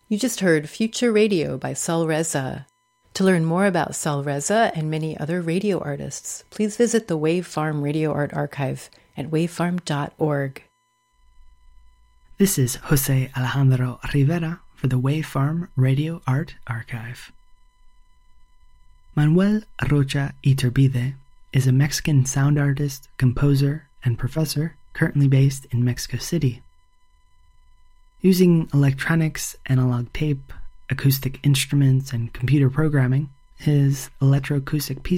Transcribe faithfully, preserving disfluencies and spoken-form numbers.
You just heard Future Radio by Sol Reza. To learn more about Sol Reza and many other radio artists, please visit the Wave Farm Radio Art Archive at wavefarm dot org. This is Jose Alejandro Rivera for the Wave Farm Radio Art Archive. Manuel Rocha Iturbide is a Mexican sound artist, composer, and professor currently based in Mexico City. Using electronics, analog tape, acoustic instruments, and computer programming, his electroacoustic pieces